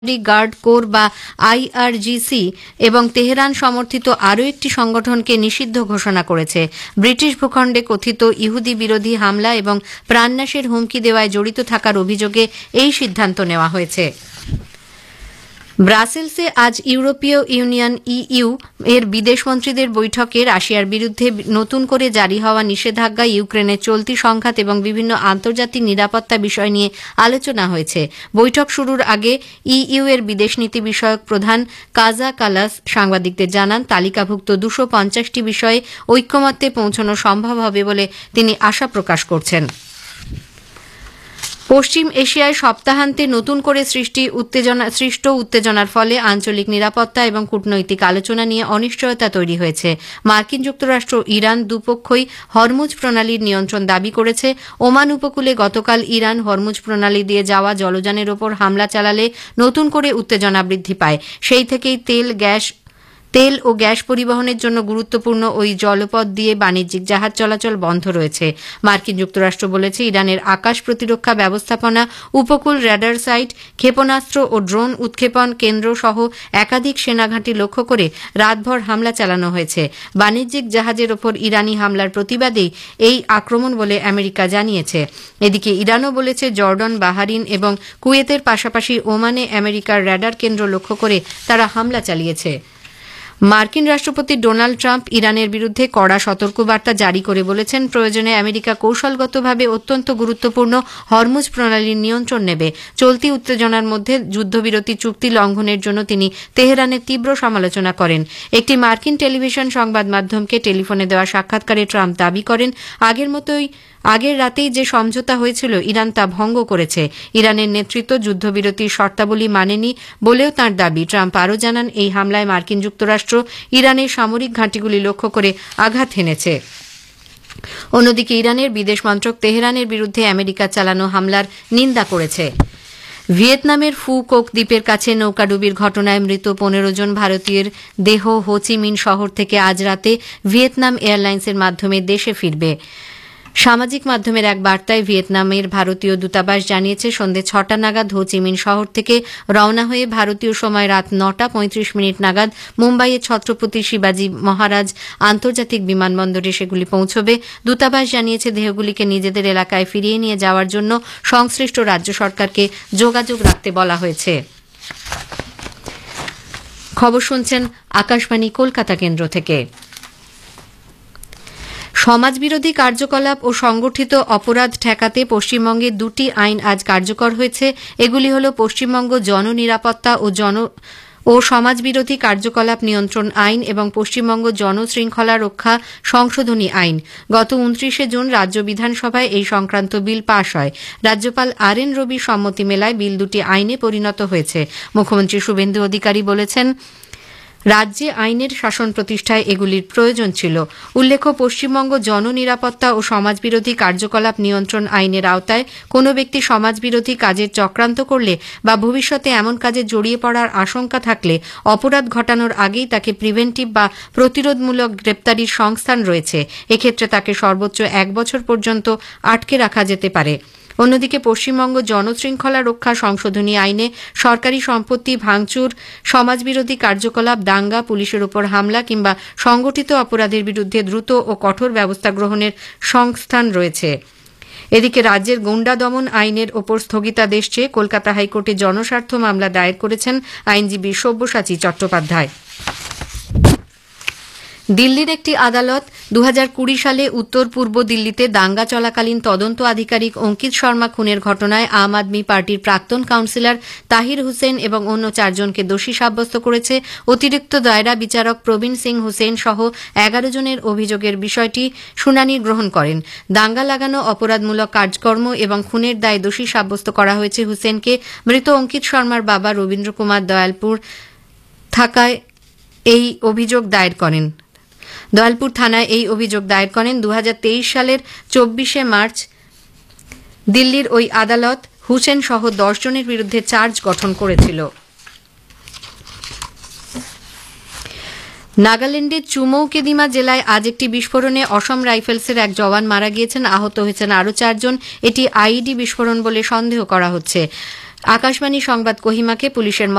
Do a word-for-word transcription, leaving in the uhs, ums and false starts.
Guard corps বা IRGC এবং Tehran সমর্থিত আরও একটি সংগঠনকে নিষিদ্ধ ঘোষণা করেছে। ব্রিটিশ ভূখণ্ডে কথিত ইহুদি বিরোধী হামলা এবং প্রাণনাশের হুমকি দেওয়ায় জড়িত থাকার অভিযোগে এই সিদ্ধান্ত নেওয়া হয়েছে। ব্রাসেলসে আজ ইউরোপীয় ইউনিয়ন ইইউ এর বিদেশমন্ত্রীদের বৈঠকে রাশিয়ার বিরুদ্ধে নতুন করে জারি হওয়া নিষেধাজ্ঞা, ইউক্রেনের চলতি সংঘাত এবং বিভিন্ন আন্তর্জাতিক নিরাপত্তা বিষয় নিয়ে আলোচনা হয়েছে। বৈঠক শুরুর আগে ইইউ এর বিদেশনীতি বিষয়ক প্রধান কাজা কালাস সাংবাদিকদের জানান, তালিকাভুক্ত দুশো পঞ্চাশটি বিষয়ে ঐক্যমত্যে পৌঁছানো সম্ভব হবে বলে তিনি আশা প্রকাশ করছেন। পশ্চিম এশিয়ায় সপ্তাহান্তে নতুন করে সৃষ্টি উত্তেজনা সৃষ্ট উত্তেজনার ফলে আঞ্চলিক নিরাপত্তা এবং কূটনৈতিক আলোচনা নিয়ে অনিশ্চয়তা তৈরি হয়েছে। মার্কিন যুক্তরাষ্ট্র ইরান দুপক্ষই হরমুজ প্রণালীর নিয়ন্ত্রণ দাবি করেছে। ওমান উপকূলে গতকাল ইরান হরমুজ প্রণালী দিয়ে যাওয়া জলযানের ওপর হামলা চালালে নতুন করে উত্তেজনা বৃদ্ধি পায়। সেই থেকেই তেল গ্যাস তেল ও গ্যাস পরিবহনের জন্য গুরুত্বপূর্ণ ওই জলপথ দিয়ে বাণিজ্যিক জাহাজ চলাচল বন্ধ রয়েছে। মার্কিন যুক্তরাষ্ট্র বলেছে, ইরানের আকাশ প্রতিরক্ষা ব্যবস্থাপনা, উপকূল র্যাডার সাইট, ক্ষেপণাস্ত্র ও ড্রোন উৎক্ষেপণ কেন্দ্র সহ একাধিক সেনাঘাঁটি লক্ষ্য করে রাতভর হামলা চালানো হয়েছে। বাণিজ্যিক জাহাজের ওপর ইরানি হামলার প্রতিবাদেই এই আক্রমণ বলে আমেরিকা জানিয়েছে। এদিকে ইরানও বলেছে, জর্ডন, বাহারিন এবং কুয়েতের পাশাপাশি ওমানে আমেরিকার র্যাডার কেন্দ্র লক্ষ্য করে তারা হামলা চালিয়েছে। মার্কিন রাষ্ট্রপতি ডোনাল্ড ট্রাম্প ইরানের বিরুদ্ধে কড়া সতর্কবার্তা জারি করে বলেছেন, প্রয়োজনে আমেরিকা কৌশলগতভাবে অত্যন্ত গুরুত্বপূর্ণ হরমুজ প্রণালীর নিয়ন্ত্রণ নেবে। চলতি উত্তেজনার মধ্যে যুদ্ধবিরতি চুক্তি লঙ্ঘনের জন্য তিনি তেহরানের তীব্র সমালোচনা করেন। একটি মার্কিন টেলিভিশন সংবাদ মাধ্যমকে টেলিফোনে দেওয়া সাক্ষাৎকারে ট্রাম্প দাবি করেন, আগের মতোই আগের রাতেই যে সমঝোতা হয়েছিল ইরান তা ভঙ্গ করেছে। ইরানের নেতৃত্ব যুদ্ধবিরতির শর্তাবলী মানেনি বলেও তাঁর দাবি। ট্রাম্প আরও জানান, এই হামলায় মার্কিন যুক্তরাষ্ট্র ইরানের সামরিক ঘাঁটিগুলি লক্ষ্য করে আঘাত হেনেছে। অন্যদিকে ইরানের বিদেশ মন্ত্রক তেহরানের বিরুদ্ধে আমেরিকা চালানো হামলার নিন্দা করেছে। ভিয়েতনামের ফু কোক দ্বীপের কাছে নৌকাডুবির ঘটনায় মৃত পনেরো জন ভারতীয়ের দেহ হো চি মিন শহর থেকে আজ রাতে ভিয়েতনাম এয়ারলাইন্সের মাধ্যমে দেশে ফিরবে। সামাজিক মাধ্যমের এক বার্তায় ভিয়েতনামের ভারতীয় দূতাবাস জানিয়েছে, সন্ধ্যে ছটা নাগাদ হো চি মিন শহর থেকে রওনা হয়ে ভারতীয় সময় রাত নটা পঁয়ত্রিশ মিনিট নাগাদ মুম্বাইয়ের ছত্রপতি শিবাজী মহারাজ আন্তর্জাতিক বিমানবন্দরে সেগুলি পৌঁছবে। দূতাবাস জানিয়েছে, দেহগুলিকে নিজেদের এলাকায় ফিরিয়ে নিয়ে যাওয়ার জন্য সংশ্লিষ্ট রাজ্য সরকারকে যোগাযোগ রাখতে বলা হয়েছে। খবর শুনছেন আকাশবাণী কলকাতা কেন্দ্র থেকে। সমাজবিরোধী কার্যকলাপ ও সংগঠিত অপরাধ ঠেকাতে পশ্চিমবঙ্গে দুটি আইন আজ কার্যকর হয়েছে। এগুলি হল পশ্চিমবঙ্গ জননিরাপত্তা ও জন ও সমাজবিরোধী কার্যকলাপ নিয়ন্ত্রণ আইন এবং পশ্চিমবঙ্গ জনশৃঙ্খলা রক্ষা সংশোধনী আইন। গত উনত্রিশে জুন রাজ্য বিধানসভায় এই সংক্রান্ত বিল পাশ হয়। রাজ্যপাল আর এন রবির সম্মতি মেলায় বিল দুটি আইনে পরিণত হয়েছে। মুখ্যমন্ত্রী শুভেন্দু অধিকারী বলেছেন, রাজ্যে আইনের শাসন প্রতিষ্ঠায় এগুলির প্রয়োজন ছিল। উল্লেখ্য, পশ্চিমবঙ্গ জননিরাপত্তা ও সমাজবিরোধী কার্যকলাপ নিয়ন্ত্রণ আইনের আওতায় কোনো ব্যক্তি সমাজবিরোধী কাজের চক্রান্ত করলে বা ভবিষ্যতে এমন কাজে জড়িয়ে পড়ার আশঙ্কা থাকলে অপরাধ ঘটানোর আগেই তাকে প্রিভেন্টিভ বা প্রতিরোধমূলক গ্রেপ্তারির সংস্থান রয়েছে। এক্ষেত্রে তাকে সর্বোচ্চ এক বছর পর্যন্ত আটকে রাখা যেতে পারে। অন্যদিকে পশ্চিমবঙ্গ জনশৃঙ্খলা রক্ষা সংশোধনী আইনে সরকারি সম্পত্তি ভাঙচুর, সমাজবিরোধী কার্যকলাপ, দাঙ্গা, পুলিশের উপর হামলা কিংবা সংগঠিত অপরাধের বিরুদ্ধে দ্রুত ও কঠোর ব্যবস্থা গ্রহণের সংস্থান রয়েছে। এদিকে রাজ্যের গুন্ডা দমন আইনের ওপর স্থগিতাদেশ চেয়ে কলকাতা হাইকোর্টে জনস্বার্থ মামলা দায়ের করেছেন আইনজীবী সব্যসাচী চট্টোপাধ্যায়। দিল্লির একটি আদালত দু হাজার কুড়ি সালে উত্তর পূর্ব দিল্লিতে দাঙ্গা চলাকালীন তদন্ত আধিকারিক অঙ্কিত শর্মা খুনের ঘটনায় আম আদমি পার্টির প্রাক্তন কাউন্সিলর তাহির হুসেন এবং অন্য চারজনকে দোষী সাব্যস্ত করেছে। অতিরিক্ত দায়রা বিচারক প্রবীণ সিং হুসেন সহ এগারো জনের অভিযোগের বিষয়টি শুনানি গ্রহণ করেন। দাঙ্গা লাগানো অপরাধমূলক কাজকর্ম এবং খুনের দায়ে দোষী সাব্যস্ত করা হয়েছে হুসেনকে। মৃত অঙ্কিত শর্মার বাবা রবীন্দ্র কুমার দয়ালপুর থাকায় এই অভিযোগ দায়ের করেন দয়ালপুর থানায় এই অভিযোগ দায়ের করেন। দু হাজার তেইশ সালের চব্বিশে মার্চ দিল্লির ওই আদালত হুসেন সহ দশ জনের বিরুদ্ধে চার্জ গঠন করেছিল। নাগাল্যান্ডের চুমৌকেদিমা জেলায় আজ একটি বিস্ফোরণে অসম রাইফেলসের এক জওয়ান মারা গিয়েছেন, আহত হয়েছেন আরও চারজন। এটি আইইডি বিস্ফোরণ বলে সন্দেহ করা হচ্ছে। আকাশবাণী সংবাদ কোহিমাকে পুলিশের